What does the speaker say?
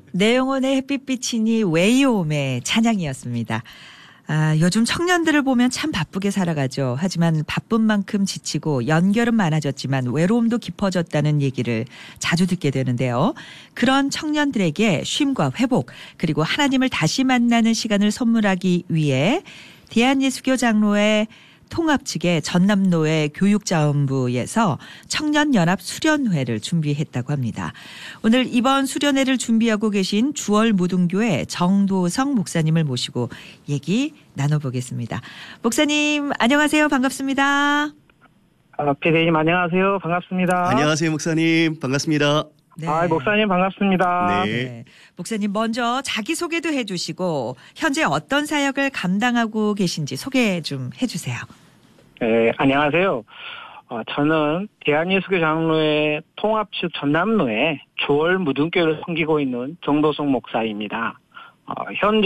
내영혼의 햇빛비치니 웨이옴의 찬양이었습니다. 요즘 청년들을 보면 참 바쁘게 살아가죠. 하지만 바쁜 만큼 지치고 연결은 많아졌지만 외로움도 깊어졌다는 얘기를 자주 듣게 되는데요. 그런 청년들에게 쉼과 회복 그리고 하나님을 다시 만나는 시간을 선물하기 위해 대한예수교 장로회 통합 측의 전남노회 교육자원부에서 청년연합 수련회를 준비했다고 합니다. 오늘 이번 수련회를 준비하고 계신 주월무등교회 정도성 목사님을 모시고 얘기 나눠보겠습니다. 목사님 안녕하세요. 반갑습니다. PD님 안녕하세요. 반갑습니다. 안녕하세요 목사님. 반갑습니다. 네. 목사님 반갑습니다. 네. 목사님 먼저 자기소개도 해주시고 현재 어떤 사역을 감당하고 계신지 소개 좀 해주세요. 네, 안녕하세요. 저는 대한예수교 장로회 통합측 전남로에 주월무등교회를 섬기고 있는 정도성 목사입니다. 현재